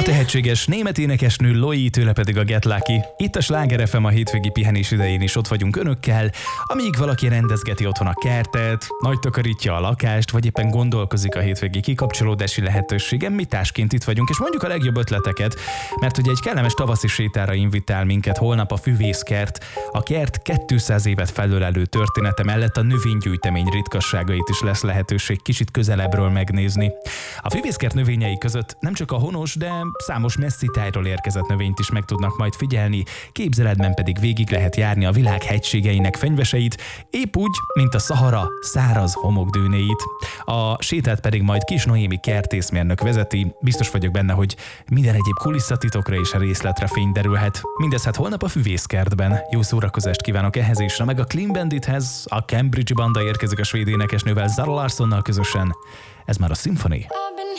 tehetséges német énekesnő Loi, tőle pedig a Get Lucky. Itt a Sláger FM a hétvégi pihenés idején is ott vagyunk önökkel, amíg valaki rendezgeti otthon a kertet, nagy takarítja a lakást, vagy éppen gondolkozik a hétvégi kikapcsolódási lehetőségen, mi társként itt vagyunk, és mondjuk a legjobb ötleteket, mert ugye egy kellemes tavaszi sétára invitál minket holnap a Füvészkert. A kert 200 évet felölelő története mellett a növénygyűjtemény ritkasságait is lesz lehetőség kicsit közelebbről megnézni. A Füvészkert növényei között nem csak a honos, de számos messzi tájról érkezett növényt is meg tudnak majd figyelni, képzeletben pedig végig lehet járni a világ hegységeinek fenyveseit, épp úgy, mint a Szahara száraz homokdűnéit. A sétát pedig majd Kis Noémi kertészmérnök vezeti, biztos vagyok benne, hogy minden egyéb kulisszatitokra és a részletre fény derülhet. Mindez hát holnap a Füvészkertben. Jó szórakozást kívánok ehhez és meg a Clean Bandithez, a Cambridge banda érkezik a svéd énekesnővel Zara Larssonnal közösen. Ez már a Symphony.